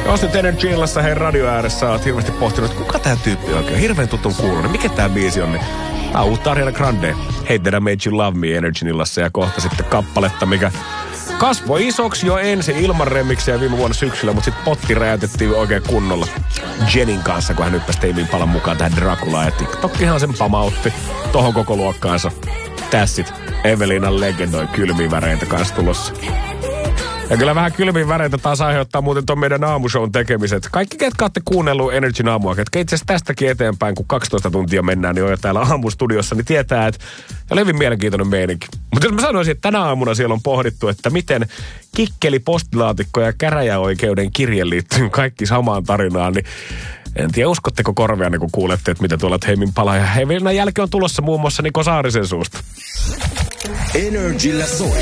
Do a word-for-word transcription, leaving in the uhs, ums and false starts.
Jos nyt Energy Illassa hei radio ääressä oot hirveästi pohtinut, että kuka tää tyyppi oikein on? Hirveän tutun kuulunut. Mikä tää biisi on? Niin tää on uutta Ariana Grande. Hey That I Made You Love Me Energy Illassa ja kohta sitten kappaletta, mikä kasvoi isoksi jo ensin ilman remiksiä viime vuonna syksyllä, mutta sitten potti räjätettiin oikein kunnolla Jenin kanssa, kun hän hyppäsi Tame Impalan mukaan tähän Draculaan. Ja TikTokkihan sen pamautti tohon koko luokkaansa. Tässit Evelinan legendoi kylmiä väreitä kanssa tulossa. Ja kyllä vähän kylmiä väreitä taas aiheuttaa muuten ton meidän aamushown tekemiset. Kaikki, ketkä olette kuunnellut Energyn aamua, ketkä itse asiassa tästäkin eteenpäin, kun kaksitoista tuntia mennään, niin on jo täällä aamustudiossa, niin tietää, että oli hyvin mielenkiintoinen meininki. Mutta jos mä sanoisin, että tänä aamuna siellä on pohdittu, että miten kikkeli, postilaatikko ja käräjäoikeuden kirje liittyy kaikki samaan tarinaan, niin en tiedä, uskotteko korvia, kun kuulette, että mitä tuolla Heimin pala. Ja Heiminan jälkeen on tulossa muun muassa Niko Saarisen suusta. Energillä soi.